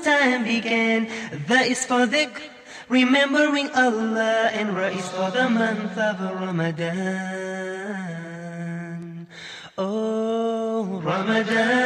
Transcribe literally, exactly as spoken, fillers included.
time began. That is for dhikr, remembering Allah, and Ra is for the month of Ramadan. Oh, Ramadan.